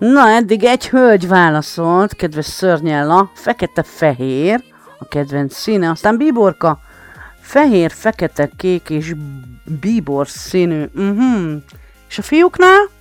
Na, eddig egy hölgy válaszolt, kedves Szörnyella, fekete-fehér, a kedvenc színe, aztán Bíborka, fehér, fekete, kék és bíbor színű. És a fiúknál?